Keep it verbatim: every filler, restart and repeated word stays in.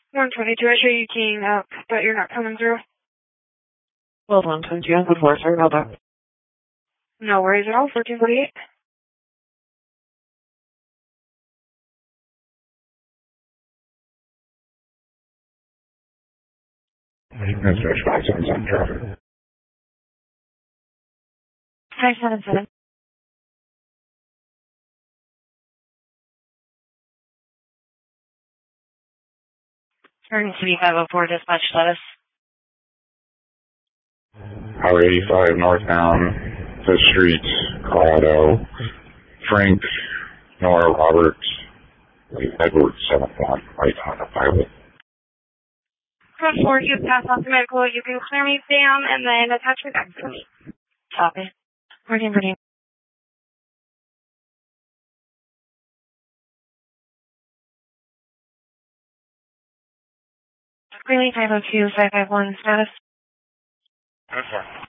one twenty-two, I show you keying up, but you're not coming through. Well, one twenty-two, I'm good for it. Sorry about that. No worries at all, fourteen forty-eight. five seven seven traffic. five seven seven. Turning City five oh four, dispatch status. Highway eighty-five northbound, Fifth Street, Colorado. Frank, Nora, Robert, Edward, seven one, right on the pilot. Cross four, you pass off the medical, you can clear me, Sam, and then attach me back to me. Copy. Working for you. Greeley five oh two, five five one, status. Yes, sir.